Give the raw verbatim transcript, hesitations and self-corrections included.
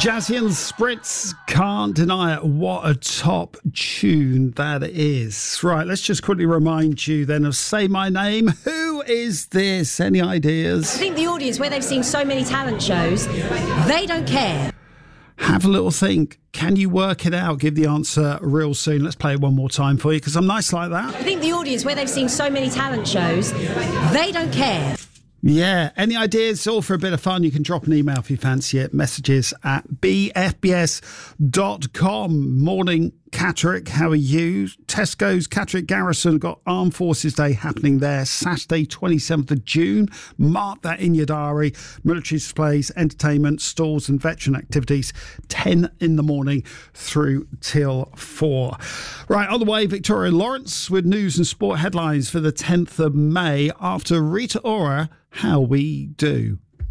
Jazzy and Spritz, can't deny it. What a top tune that is. Right, let's just quickly remind you then of Say My Name. Who is this? Any ideas? I think the audience, where they've seen so many talent shows, they don't care. Have a little think. Can you work it out? Give the answer real soon. Let's play it one more time for you because I'm nice like that. I think the audience, where they've seen so many talent shows, they don't care. Yeah, any ideas? All for a bit of fun. You can drop an email if you fancy it. Messages at b f b s dot com. Morning, Catterick. How are you? Tesco's Catterick Garrison got Armed Forces Day happening there Saturday, twenty-seventh of June. Mark that in your diary. Military displays, entertainment, stalls and veteran activities. ten in the morning through till four. Right, on the way, Victoria Lawrence with news and sport headlines for the tenth of May after Rita Ora. How we do.